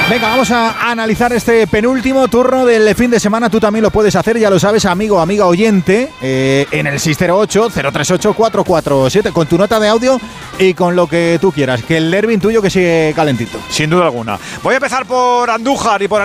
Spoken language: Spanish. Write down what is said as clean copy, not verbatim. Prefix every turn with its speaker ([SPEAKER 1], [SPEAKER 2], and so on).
[SPEAKER 1] Venga, vamos a analizar este penúltimo turno del fin de semana. Tú también lo puedes hacer, ya lo sabes, amigo, amiga oyente, en el 608-038-447, con tu nota de audio y con lo que tú quieras. Que el derbi tuyo que sigue calentito.
[SPEAKER 2] Sin duda alguna. Voy a empezar por Andújar y por